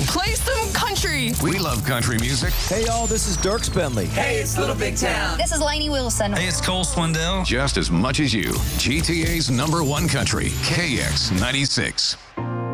Play some country. We love country music. Hey, y'all, this is Dirk Bentley. Hey, it's Little Big Town. This is Lainey Wilson. Hey, it's Cole Swindell. Just as much as you. GTA's #1 country, KX96.